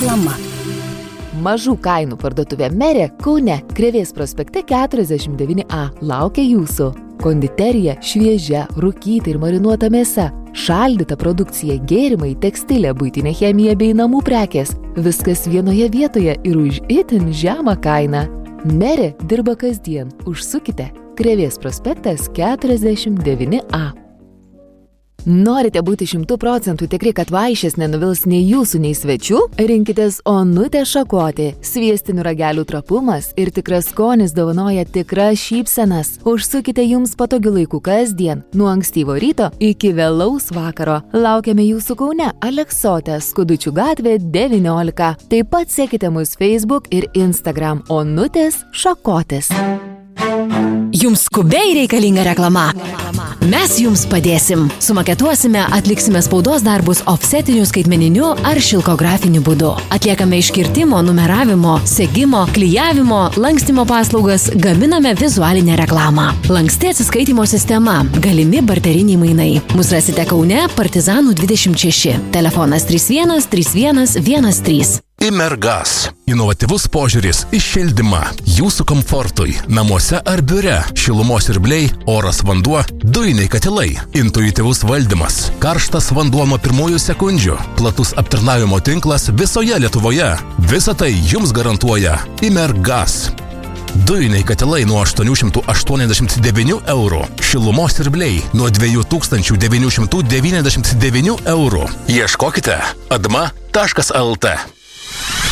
Reklama. Mažų kainų parduotuvė Merė Kaune, Krėvės prospekte 49A laukia jūsų. Konditerija, šviežia, rūkyta ir marinuota mėsa, šaldyta produkcija, gėrimai, tekstilė, buitinė chemija bei namų prekės. Viskas vienoje vietoje ir už itin žemą kainą. Merė dirba kasdien. Užsukite. Krėvės prospektas 49A. Norite būti 100% tikri, kad vaišės nenuvils nei jūsų, nei svečių? Rinkitės Onutę šakotį. Sviestinių ragelių trapumas ir tikras skonis dovanoja tikras šypsenas. Užsukite jums patogiu laiku kasdien, nuo ankstyvo ryto iki vėlaus vakaro. Laukiame jūsų Kaune, Aleksote, Skudučių gatvė 19. Taip pat sekite mus Facebook ir Instagram Onutės šakotis. Jums skubiai reikalinga reklama. Mes jums padėsim. Sumaketuosime, atliksime spaudos darbus ofsetiniu, skaitmeniniu ar šilkografiniu būdu. Atliekame iškirtimo, numeravimo, segimo, klijavimo, lankstymo paslaugas, gaminame vizualinę reklamą. Lanksti atsiskaitimo sistema, galimi barteriniai mainai. Mus rasite Kaune, Partizanų 26. Telefonas 31 31 13. Imergas. Inovatyvus požiūris į šildymą. Jūsų komfortui. Namuose ar biure. Šilumos siurbliai, oras vanduo, dujiniai katilai. Intuityvus valdymas. Karštas vanduo nuo pirmųjų sekundžių. Platus aptarnavimo tinklas visoje Lietuvoje. Visą tai jums garantuoja Imergas. Dujiniai katilai nuo 889 eurų. Šilumos siurbliai nuo 2999 eurų. Ieškokite adma.lt.